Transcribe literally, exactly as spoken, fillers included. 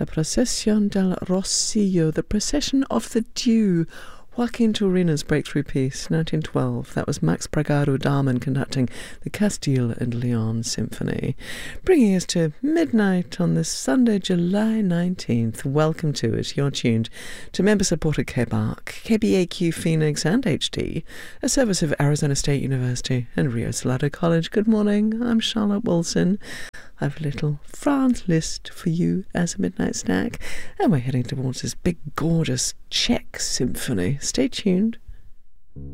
La Procesión del Rocío, the Procession of the Dew, Joaquin Turina's breakthrough piece, nineteen twelve. That was Max Bragado Damen conducting the Castile and Leon Symphony. Bringing us to midnight on this Sunday, July nineteenth. Welcome to it. You're tuned to member-supported K B A R C, K B A Q Phoenix and H D, a service of Arizona State University and Rio Salado College. Good morning. I'm Charlotte Wilson. I've a little France list for you as a midnight snack, and we're heading towards this big, gorgeous Czech symphony. Stay tuned.